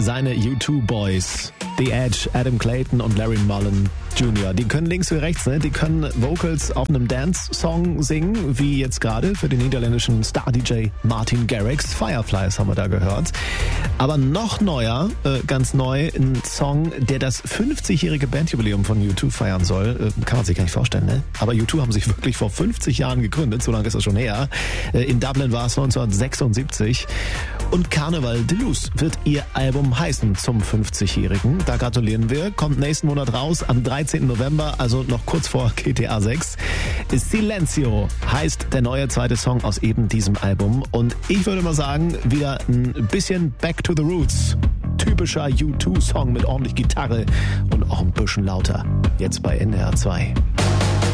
seine U2 Boys. The Edge, Adam Clayton und Larry Mullen Jr. Die können links wie rechts, ne? Die können Vocals auf einem Dance-Song singen, wie jetzt gerade für den niederländischen Star-DJ Martin Garrix. Fireflies haben wir da gehört. Aber noch neuer, ganz neu, ein Song, der das 50-jährige Bandjubiläum von U2 feiern soll. Kann man sich gar nicht vorstellen, ne? Aber U2 haben sich wirklich vor 50 Jahren gegründet, so lange ist das schon her. In Dublin war es 1976. Und Carnival Deluxe wird ihr Album heißen zum 50-jährigen. Da gratulieren wir. Kommt nächsten Monat raus, am 13. November, also noch kurz vor GTA 6. Silencio heißt der neue zweite Song aus eben diesem Album. Und ich würde mal sagen, wieder ein bisschen Back to the Roots. Typischer U2-Song mit ordentlich Gitarre und auch ein bisschen lauter. Jetzt bei NDR 2.